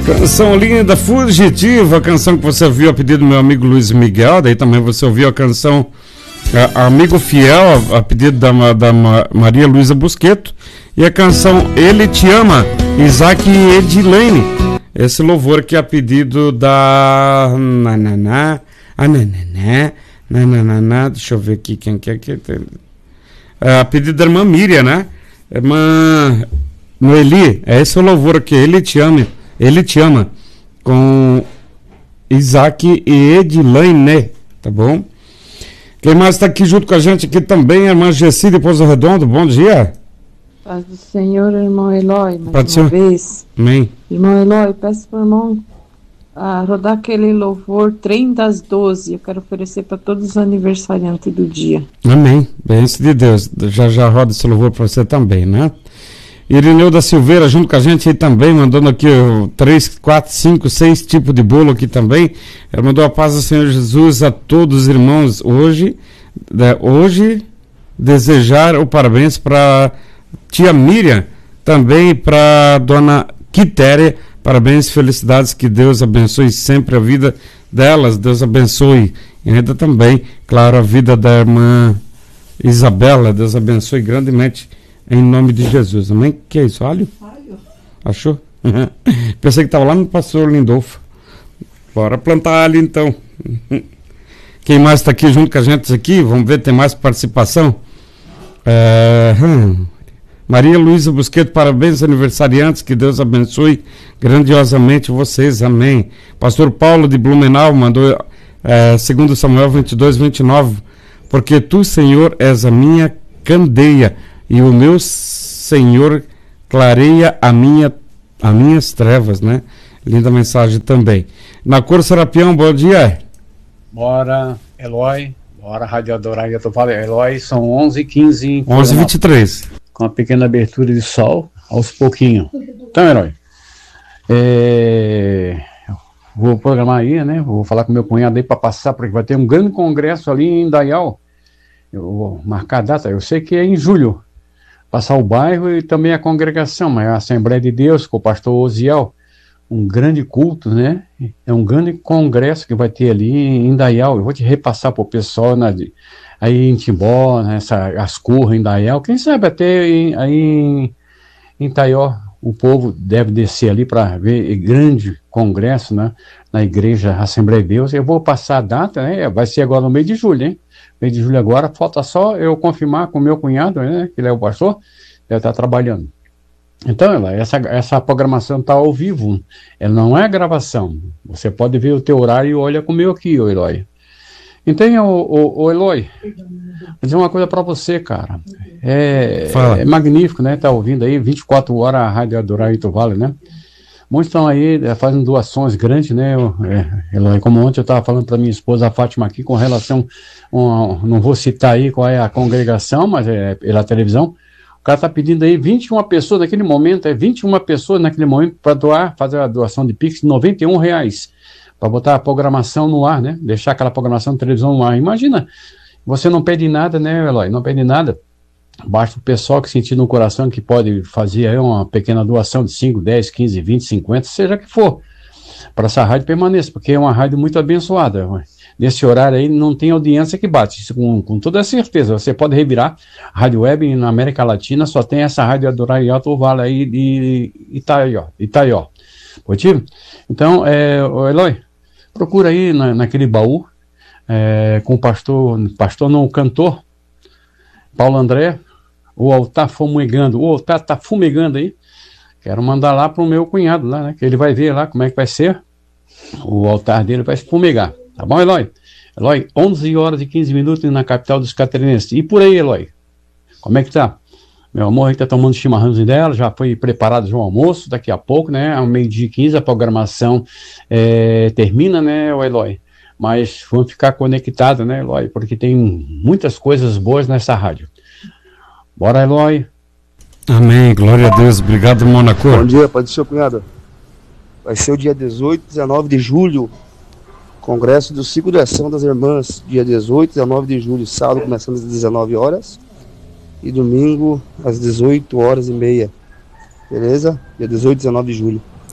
Canção linda, fugitiva, a canção que você ouviu a pedido do meu amigo Luiz Miguel, daí também você ouviu a canção Amigo Fiel, a pedido da Maria Luísa Busqueto, e a canção Ele Te Ama, Isaac e Edilene. Esse louvor aqui é a pedido da deixa eu ver aqui quem que é que a pedido da irmã Miriam, né? Irmã Noeli, é esse o louvor aqui, Ele Te Ama, com Isaac e Edilene, tá bom? Quem mais está aqui junto com a gente aqui também, a irmã Gessi de Pouso Redondo, bom dia. Paz do Senhor, irmão Eloy, mais uma vez. Amém. Irmão Eloy, peço para o irmão rodar aquele louvor Trem das 12, eu quero oferecer para todos os aniversariantes do dia. Amém, bênção de Deus, já roda esse louvor para você também, né? Irineu da Silveira junto com a gente aí também, mandando aqui 3, 4, 5, 6 tipos de bolo aqui também. Ela mandou a paz do Senhor Jesus a todos os irmãos hoje desejar o parabéns para tia Miriam, também para dona Quitéria, parabéns, felicidades, que Deus abençoe sempre a vida delas, Deus abençoe, e ainda também, claro, a vida da irmã Isabela, Deus abençoe grandemente, em nome de Jesus, amém? Que é isso, alho? Achou? Pensei que estava lá no pastor Lindolfo. Bora plantar alho então. Quem mais está aqui junto com a gente aqui? Vamos ver, tem mais participação. Maria Luísa Busqueto, parabéns aniversariantes, que Deus abençoe grandiosamente vocês, amém. Pastor Paulo de Blumenau mandou 2 Samuel 22, 29, porque tu, Senhor, és a minha candeia, e o meu Senhor clareia as minhas trevas, né? Linda mensagem também. Na Cor Serapião, bom dia. Bora, Eloy. Bora, Rádio Adorar, eu tô falando, Eloy, são 11h15. 11h23. Com uma pequena abertura de sol, aos pouquinhos. Então, Eloy, vou programar aí, né? Vou falar com meu cunhado aí para passar, porque vai ter um grande congresso ali em Indaial. Eu vou marcar a data, eu sei que é em julho. Passar o bairro e também a congregação, mas a Assembleia de Deus, com o pastor Osiel, um grande culto, né? É um grande congresso que vai ter ali em Indaial. Eu vou te repassar para o pessoal aí em Timbó, as curras em Indaial. Quem sabe até aí em Itaió, o povo deve descer ali para ver grande congresso, né? Na igreja Assembleia de Deus. Eu vou passar a data, né? Vai ser agora no mês de julho, hein? Mês de julho agora, falta só eu confirmar com o meu cunhado, né, que ele é o pastor, deve estar trabalhando. Então, essa programação está ao vivo, ela não é gravação. Você pode ver o teu horário e olha com o meu aqui, ô Eloy. Então, o Eloy, vou dizer uma coisa para você, cara. É magnífico, né, tá ouvindo aí, 24 horas a Rádio Adorar Ito Vale, né? Muitos estão aí fazendo doações grandes, né, Eloy? Como ontem eu estava falando para minha esposa, a Fátima, aqui, com relação, não vou citar aí qual é a congregação, mas é pela televisão, o cara está pedindo aí 21 pessoas naquele momento, 21 pessoas naquele momento para doar, fazer a doação de Pix, R$91, para botar a programação no ar, né, deixar aquela programação de televisão no ar. Imagina, você não pede nada, né, Eloy? Não pede nada. Basta o pessoal que sentir no coração que pode fazer aí uma pequena doação de 5, 10, 15, 20, 50, seja que for, para essa rádio permaneça, porque é uma rádio muito abençoada. Nesse horário aí não tem audiência que bate, isso com toda certeza. Você pode revirar a rádio web na América Latina, só tem essa rádio Adorar em Alto Vale aí de Itaió. Motivo? Então, Eloy, procura aí naquele baú, com o cantor Paulo André, o altar fumegando, o altar tá fumegando aí. Quero mandar lá pro meu cunhado lá, né? Que ele vai ver lá como é que vai ser. O altar dele vai fumegar. Tá bom, Eloy? Eloy, 11h15 na capital dos catarinenses. E por aí, Eloy? Como é que tá? Meu amor, a gente tá tomando chimarrãozinho dela, já foi preparado já o almoço, daqui a pouco, né? Ao 12h15 a programação termina, né, Eloy? Mas vamos ficar conectados, né, Eloy? Porque tem muitas coisas boas nessa rádio. Bora, Eloy. Amém, glória a Deus. Obrigado, irmão na Cor. Bom dia, Pai do Senhor, cunhado. Vai ser o dia 18, 19 de julho, Congresso do Ciclo de Ação das Irmãs, dia 18, 19 de julho, sábado, começando às 19 horas, e domingo, às 18h30. Beleza? Dia 18, 19 de julho.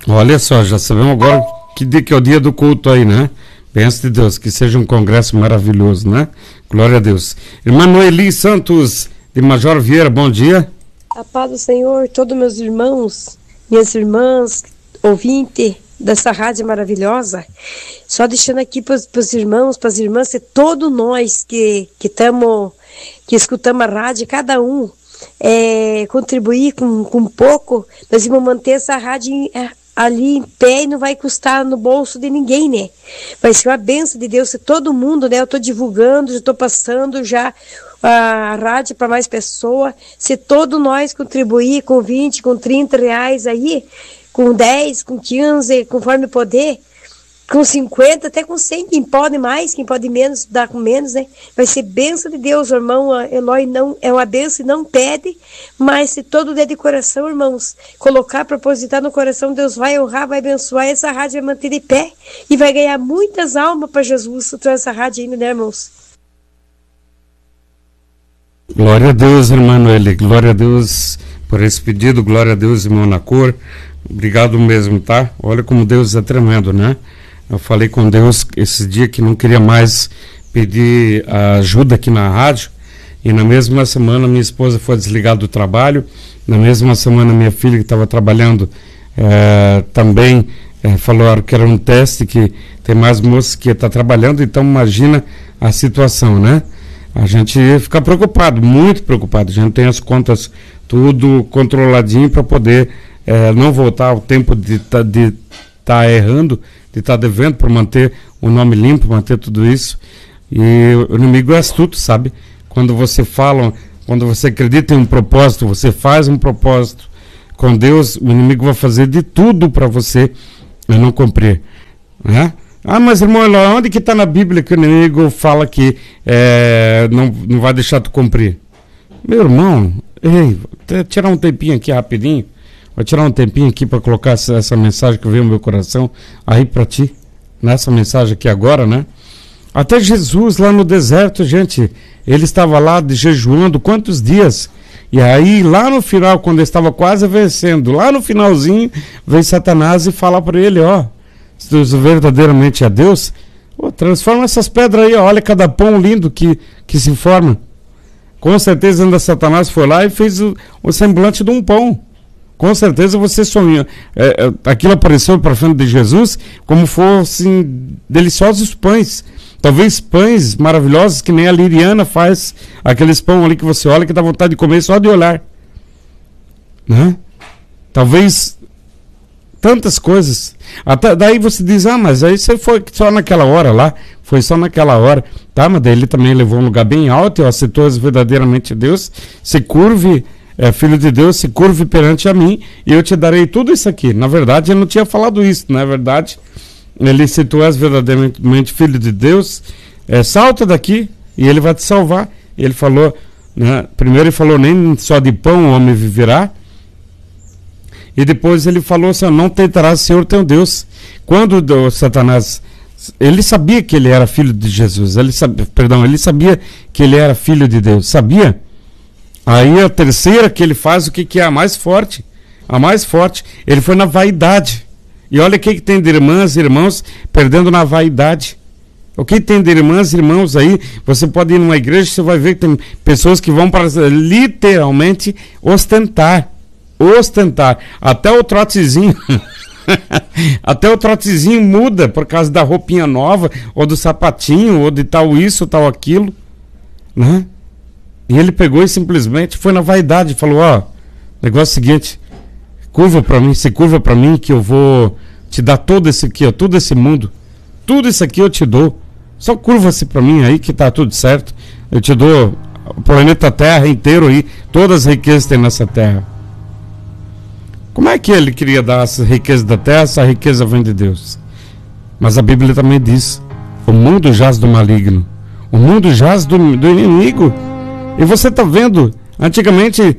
Olha só, já sabemos agora que dia que é o dia do culto aí, né? Benção de Deus, que seja um congresso maravilhoso, né? Glória a Deus. Irmã Noeli Santos, de Major Vieira, bom dia. A paz do Senhor, todos meus irmãos, minhas irmãs, ouvinte dessa rádio maravilhosa. Só deixando aqui para os irmãos, para as irmãs, e todos nós que escutamos a rádio, cada um contribuir com pouco, nós vamos manter essa rádio ali em pé e não vai custar no bolso de ninguém, né? Vai ser uma bênção de Deus, se todo mundo, né? Eu estou divulgando, já estou passando já a rádio para mais pessoas. Se todos nós contribuir com 20, com 30 reais aí, com 10, com 15, conforme poder, com 50, até com 100, quem pode mais, quem pode menos, dá com menos, né? Vai ser bênção de Deus, o irmão Eloy não, é uma bênção e não pede, mas se todo der de coração, irmãos, colocar, propositar no coração, Deus vai honrar, vai abençoar, essa rádio vai manter de pé e vai ganhar muitas almas para Jesus, se essa rádio ainda, né, irmãos? Glória a Deus, irmã Noeli, glória a Deus por esse pedido, glória a Deus, irmão Nacor, obrigado mesmo, tá? Olha como Deus é tremendo, né? Eu falei com Deus esse dia que não queria mais pedir ajuda aqui na rádio, e na mesma semana minha esposa foi desligada do trabalho, na mesma semana minha filha que estava trabalhando também falou que era um teste, que tem mais moças que estão trabalhando, então imagina a situação, né? A gente fica preocupado, muito preocupado, a gente tem as contas tudo controladinho para poder não voltar ao tempo de estar errando, de estar devendo, para manter o nome limpo, manter tudo isso. E o inimigo é astuto, sabe? Quando você fala, quando você acredita em um propósito, você faz um propósito com Deus, o inimigo vai fazer de tudo para você não cumprir, né? Ah, mas irmão, onde que está na Bíblia que o inimigo fala que não vai deixar tu cumprir? Meu irmão, vou tirar um tempinho aqui rapidinho. Vou tirar um tempinho aqui para colocar essa mensagem que veio no meu coração aí para ti, nessa mensagem aqui agora, né? Até Jesus lá no deserto, gente, ele estava lá jejuando quantos dias? E aí lá no final, quando ele estava quase vencendo, lá no finalzinho, vem Satanás e fala para ele, se tu verdadeiramente é Deus, transforma essas pedras aí, olha cada pão lindo que se forma. Com certeza ainda Satanás foi lá e fez o semblante de um pão. Com certeza você sonhou. Aquilo apareceu para frente de Jesus como fossem deliciosos pães. Talvez pães maravilhosos que nem a Liriana faz. Aqueles pão ali que você olha que dá vontade de comer só de olhar. Né? Talvez tantas coisas. Até daí você diz, mas aí você foi só naquela hora lá. Foi só naquela hora. Tá, mas daí ele também levou um lugar bem alto e aceitou verdadeiramente Deus. Se curve... filho de Deus, se curve perante a mim e eu te darei tudo isso aqui. Na verdade, ele não tinha falado isso, na verdade, ele, se tu és verdadeiramente filho de Deus, salta daqui e ele vai te salvar. Ele falou, né, primeiro ele falou, nem só de pão o homem viverá, e depois ele falou assim, não tentarás o Senhor teu Deus. Quando Satanás, ele sabia que ele era filho de Jesus, ele sabia que ele era filho de Deus, sabia? Aí a terceira que ele faz, o que é a mais forte? A mais forte, ele foi na vaidade. E olha o que tem de irmãs e irmãos perdendo na vaidade. O que tem de irmãs e irmãos aí, você pode ir numa igreja, você vai ver que tem pessoas que vão para literalmente ostentar. Até o trotezinho até o trotezinho muda por causa da roupinha nova, ou do sapatinho, ou de tal isso, tal aquilo, né? E ele pegou e simplesmente foi na vaidade, falou, negócio seguinte, se curva para mim que eu vou te dar todo esse aqui, todo esse mundo, tudo isso aqui eu te dou, só curva-se para mim aí que tá tudo certo, eu te dou o planeta Terra inteiro aí, todas as riquezas que tem nessa terra. Como é que ele queria dar essa riqueza da terra? Essa riqueza vem de Deus. Mas a Bíblia também diz, o mundo jaz do maligno, o mundo jaz do inimigo. E você está vendo, antigamente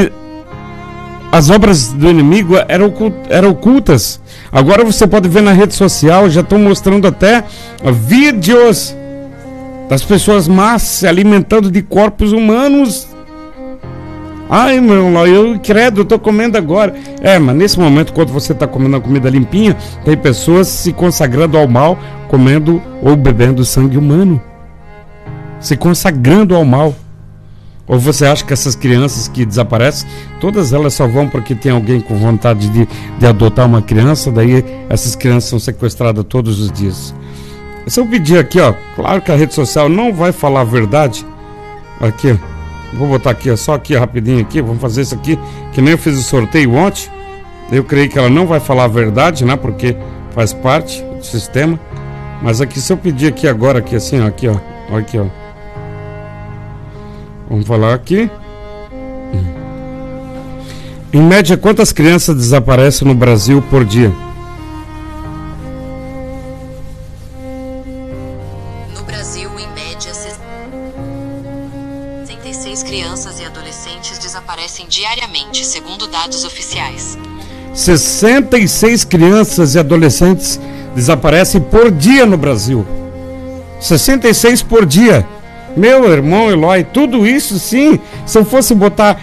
as obras do inimigo eram ocultas. Agora você pode ver na rede social, já estão mostrando até vídeos das pessoas más se alimentando de corpos humanos. Ai, meu Eloy, eu credo, eu tô comendo agora. Mas nesse momento, quando você tá comendo a comida limpinha, tem pessoas se consagrando ao mal, comendo ou bebendo sangue humano. Se consagrando ao mal. Ou você acha que essas crianças que desaparecem, todas elas só vão porque tem alguém com vontade de adotar uma criança, daí essas crianças são sequestradas todos os dias. Se eu pedir aqui, ó, claro que a rede social não vai falar a verdade. Aqui, vou botar aqui, ó, só aqui rapidinho aqui, vamos fazer isso aqui, que nem eu fiz o sorteio ontem. Eu creio que ela não vai falar a verdade, né, porque faz parte do sistema. Mas aqui, se eu pedir aqui agora, aqui assim, ó, aqui, ó, aqui, ó. Vamos falar aqui. Em média, quantas crianças desaparecem no Brasil por dia? No Brasil, em média, 66 crianças e adolescentes desaparecem diariamente, segundo dados oficiais. 66 crianças e adolescentes desaparecem por dia no Brasil. 66 por dia. Meu irmão Eloy, tudo isso sim, se eu fosse botar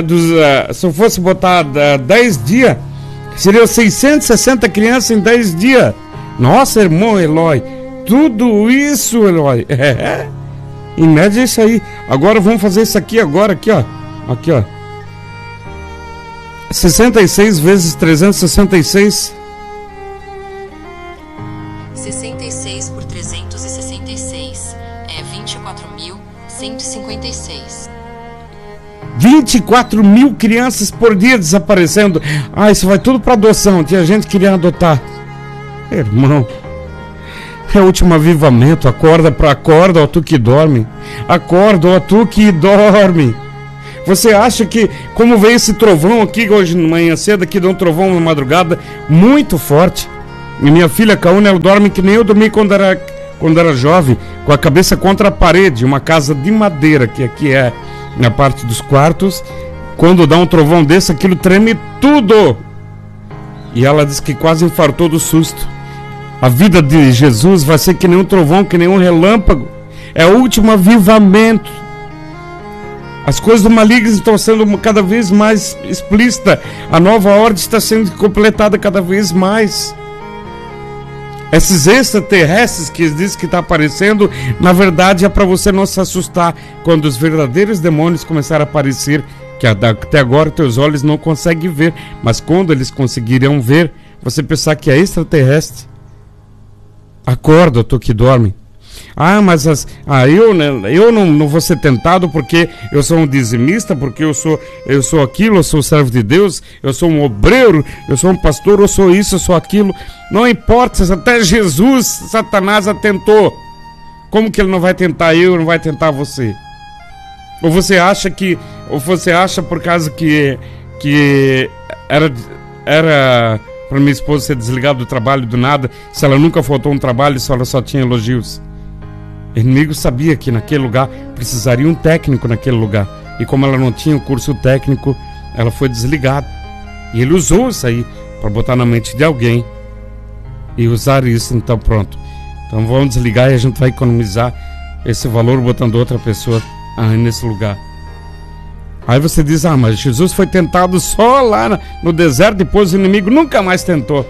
10 dias, seriam 660 crianças em 10 dias. Nossa, irmão Eloy, tudo isso, Eloy. Em média é isso aí. Agora vamos fazer isso aqui agora, aqui ó. Aqui ó. 66 vezes 366. 66 por 366 é 24.156. 24 mil crianças por dia desaparecendo. Isso vai tudo para adoção. Tinha gente que queria adotar. Irmão, é o último avivamento. Acorda, ó tu que dorme. Acorda, ó tu que dorme. Você acha que, como veio esse trovão aqui hoje de manhã cedo, aqui deu um trovão na madrugada muito forte. E minha filha Caúna, ela dorme que nem eu dormi quando era jovem, com a cabeça contra a parede, uma casa de madeira, que aqui é na parte dos quartos. Quando dá um trovão desse, aquilo treme tudo. E ela disse que quase infartou do susto. A vida de Jesus vai ser que nem um trovão, que nem um relâmpago. É o último avivamento. As coisas do maligno estão sendo cada vez mais explícitas. A nova ordem está sendo completada cada vez mais. Esses extraterrestres que diz que está aparecendo, na verdade é para você não se assustar quando os verdadeiros demônios começarem a aparecer, que até agora teus olhos não conseguem ver, mas quando eles conseguirão ver, você pensar que é extraterrestre. Acorda, tu que dorme. Mas eu não vou ser tentado porque eu sou um dizimista, porque eu sou aquilo, eu sou servo de Deus, eu sou um obreiro, eu sou um pastor, eu sou isso, eu sou aquilo. Não importa, até Jesus, Satanás atentou. Como que ele não vai tentar eu, não vai tentar você? Ou você acha por causa que era para minha esposa ser desligada do trabalho do nada, se ela nunca faltou um trabalho, se ela só tinha elogios? O inimigo sabia que naquele lugar precisaria um técnico naquele lugar. E como ela não tinha o curso técnico, ela foi desligada. E ele usou isso aí para botar na mente de alguém e usar isso. Então pronto. Então vamos desligar e a gente vai economizar esse valor botando outra pessoa nesse lugar. Aí você diz, mas Jesus foi tentado só lá no deserto, depois o inimigo nunca mais tentou.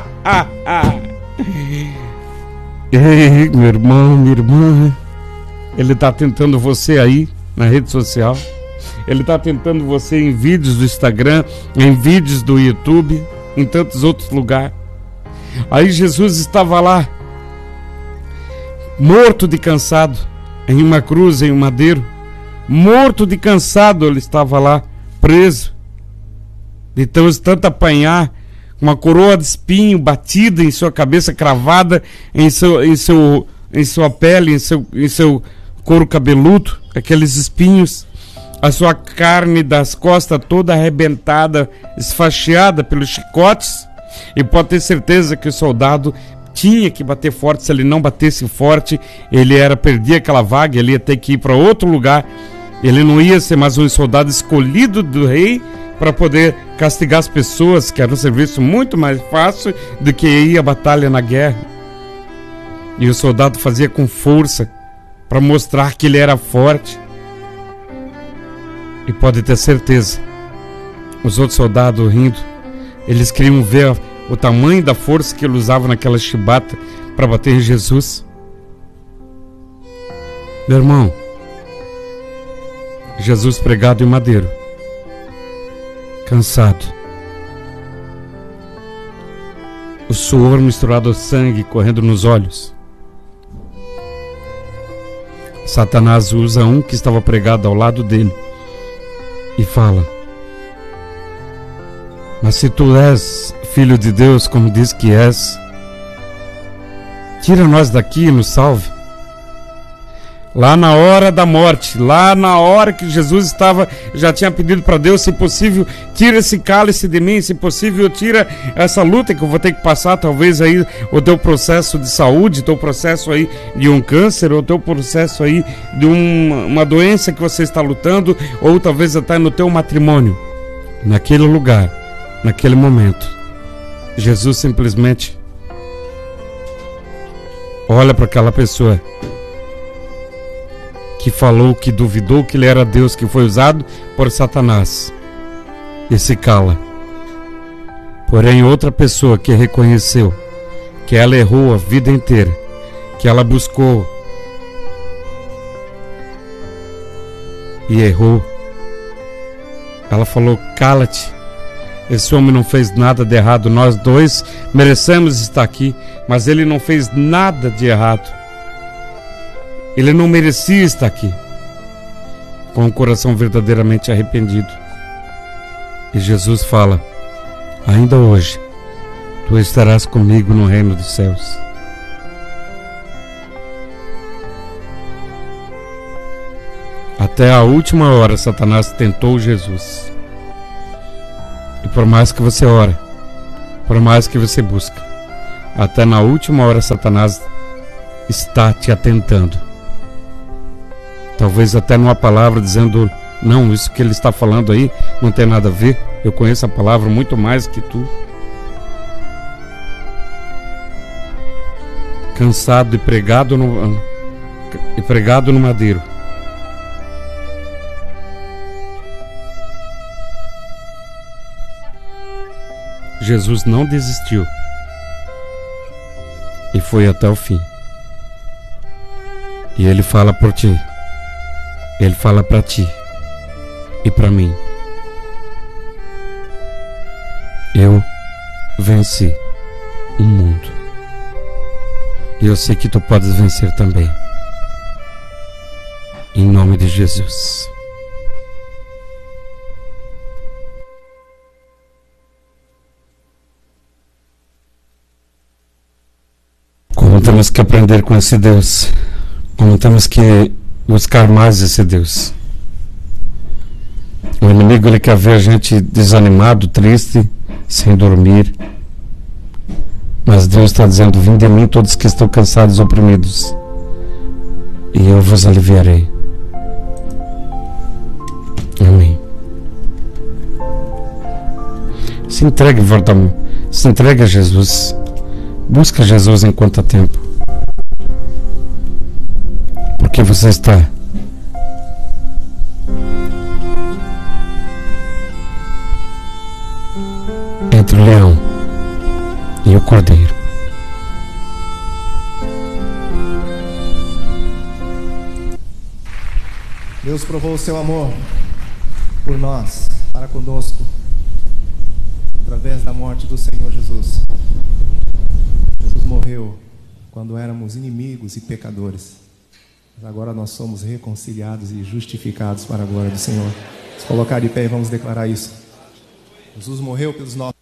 Ei, meu irmão, minha irmã, ele está tentando você aí na rede social, ele está tentando você em vídeos do Instagram, em vídeos do YouTube, em tantos outros lugares. Aí Jesus estava lá, morto de cansado, em uma cruz, em um madeiro, morto de cansado, ele estava lá, preso, de tanto apanhar, uma coroa de espinho batida em sua cabeça, cravada em sua pele, em seu couro cabeludo, aqueles espinhos, a sua carne das costas toda arrebentada, esfaixeada pelos chicotes. E pode ter certeza que o soldado tinha que bater forte. Se ele não batesse forte, ele perdia aquela vaga, ele ia ter que ir para outro lugar. Ele não ia ser mais um soldado escolhido do rei para poder castigar as pessoas, que era um serviço muito mais fácil do que ir à batalha na guerra. E o soldado fazia com força para mostrar que ele era forte. E pode ter certeza, os outros soldados rindo, eles queriam ver o tamanho da força que ele usava naquela chibata para bater em Jesus. Meu irmão, Jesus pregado em madeiro, cansado, o suor misturado ao sangue correndo nos olhos. Satanás usa um que estava pregado ao lado dele e fala: mas se tu és filho de Deus, como diz que és, tira nós daqui e nos salve. Lá na hora da morte, lá na hora que Jesus já tinha pedido para Deus, se possível, tira esse cálice de mim, se possível, tira essa luta que eu vou ter que passar, talvez aí o teu processo de saúde, o teu processo aí de um câncer, ou o teu processo aí de uma doença que você está lutando, ou talvez até no teu matrimônio. Naquele lugar, naquele momento, Jesus simplesmente olha para aquela pessoa que falou, que duvidou que ele era Deus, que foi usado por Satanás, e se cala. Porém, outra pessoa que reconheceu que ela errou a vida inteira, que ela buscou e errou, ela falou: cala-te, esse homem não fez nada de errado, nós dois merecemos estar aqui, mas ele não fez nada de errado. Ele não merecia estar aqui. Com o coração verdadeiramente arrependido. E Jesus fala: ainda hoje tu estarás comigo no reino dos céus. Até a última hora Satanás tentou Jesus. E por mais que você ore, por mais que você busque, até na última hora Satanás está te atentando. Talvez até numa palavra dizendo: não, isso que ele está falando aí não tem nada a ver, eu conheço a palavra muito mais que tu. Cansado e pregado no madeiro. Jesus não desistiu e foi até o fim. E ele fala por ti. Ele fala para ti e para mim: eu venci o mundo. E eu sei que tu podes vencer também. Em nome de Jesus. Como temos que aprender com esse Deus. Como temos que buscar mais esse Deus. O inimigo, ele quer ver a gente desanimado, triste, sem dormir. Mas Deus está dizendo: vinde a mim todos que estão cansados e oprimidos, e eu vos aliviarei. Amém. Se entregue, se entregue a Jesus. Busca Jesus enquanto há tempo. Porque você está entre o leão e o cordeiro. Deus provou o seu amor por nós, para conosco, através da morte do Senhor Jesus. Jesus morreu quando éramos inimigos e pecadores. Mas agora nós somos reconciliados e justificados para a glória do Senhor. Vamos colocar de pé e vamos declarar isso. Jesus morreu pelos nossos